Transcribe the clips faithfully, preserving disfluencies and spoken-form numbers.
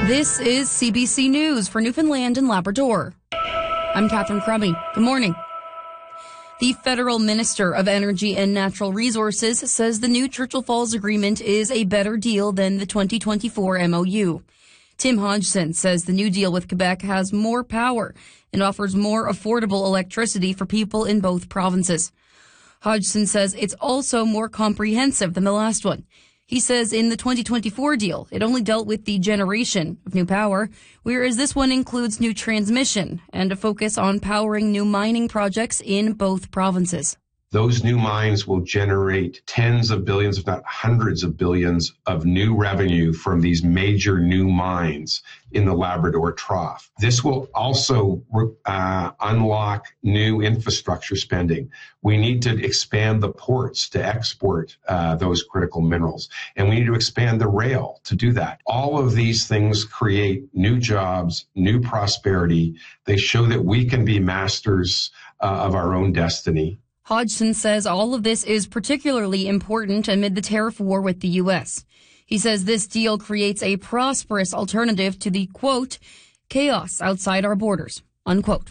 This is C B C News for Newfoundland and Labrador. I'm Catherine Crummy. Good morning. The Federal Minister of Energy and Natural Resources says the new Churchill Falls Agreement is a better deal than the twenty twenty-four M O U. Tim Hodgson says the new deal with Quebec has more power and offers more affordable electricity for people in both provinces. Hodgson says it's also more comprehensive than the last one. He says in the twenty twenty-four deal, it only dealt with the generation of new power, whereas this one includes new transmission and a focus on powering new mining projects in both provinces. Those new mines will generate tens of billions, if not hundreds of billions of new revenue from these major new mines in the Labrador Trough. This will also uh, unlock new infrastructure spending. We need to expand the ports to export uh, those critical minerals, and we need to expand the rail to do that. All of these things create new jobs, new prosperity. They show that we can be masters uh, of our own destiny. Hodgson says all of this is particularly important amid the tariff war with the U S. He says this deal creates a prosperous alternative to the, quote, chaos outside our borders, unquote.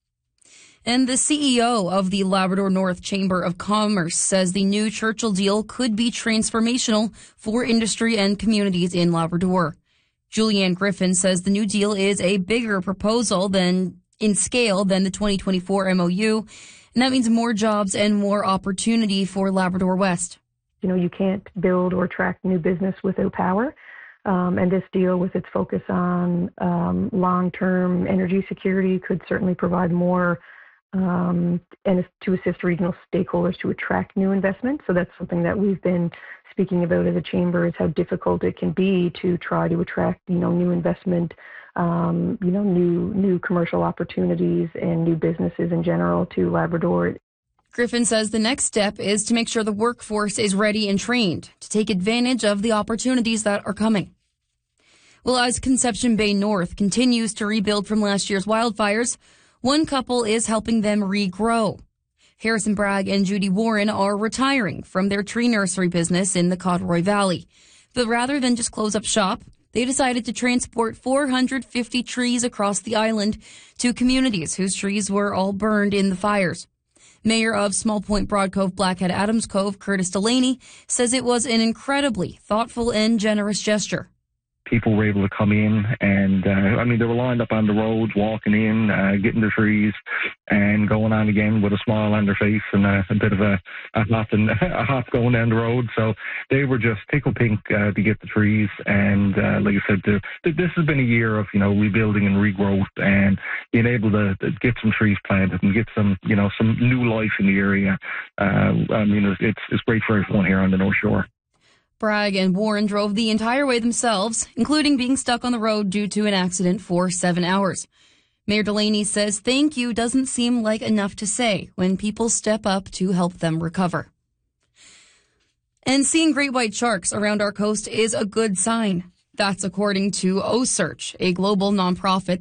And the C E O of the Labrador North Chamber of Commerce says the new Churchill deal could be transformational for industry and communities in Labrador. Julianne Griffin says the new deal is a bigger proposal than in scale than the twenty twenty-four M O U. And that means more jobs and more opportunity for Labrador West. You know, you can't build or attract new business without power. Um, and this deal, with its focus on um, long-term energy security, could certainly provide more um, and to assist regional stakeholders to attract new investment. So that's something that we've been speaking about as a chamber, is how difficult it can be to try to attract, you know, new investment, um, you know, new new commercial opportunities and new businesses in general to Labrador. Griffin says the next step is to make sure the workforce is ready and trained to take advantage of the opportunities that are coming. Well, as Conception Bay North continues to rebuild from last year's wildfires, one couple is helping them regrow. Harrison Bragg and Judy Warren are retiring from their tree nursery business in the Codroy Valley. But rather than just close up shop, they decided to transport four hundred fifty trees across the island to communities whose trees were all burned in the fires. Mayor of Small Point Broad Cove Blackhead Adams Cove, Curtis Delaney, says it was an incredibly thoughtful and generous gesture. People were able to come in and, uh, I mean, they were lined up on the roads, walking in, uh, getting the trees and going on again with a smile on their face and a, a bit of a, a hop and a hop going down the road. So they were just tickle pink uh, to get the trees. And uh, like I said, the, this has been a year of, you know, rebuilding and regrowth and being able to, to get some trees planted and get some, you know, some new life in the area. Uh, I mean, it's, it's great for everyone here on the North Shore. Bragg and Warren drove the entire way themselves, including being stuck on the road due to an accident for seven hours. Mayor Delaney says thank you doesn't seem like enough to say when people step up to help them recover. And seeing great white sharks around our coast is a good sign. That's according to O Search, a global nonprofit